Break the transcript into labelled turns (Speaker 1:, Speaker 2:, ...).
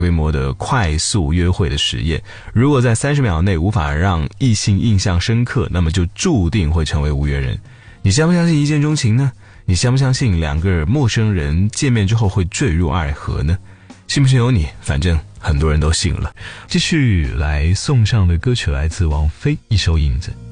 Speaker 1: 规模的快速约会的实验，如果在30秒内无法让异性印象深刻，那么就注定会成为无缘人。你相不相信一见钟情呢？你相不相信两个陌生人见面之后会坠入爱河呢？信不信由你，反正很多人都信了。继续来送上的歌曲来自王菲，一首影子。